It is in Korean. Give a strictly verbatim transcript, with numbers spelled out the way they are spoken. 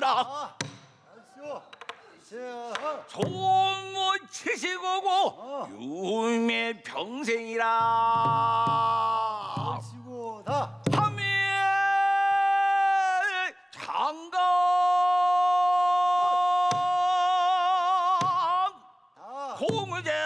하시라. 아, 알았어. 자, 소문 치시고고 어. 유매 평생이라 알시고 다. 하면 장강 다. 공제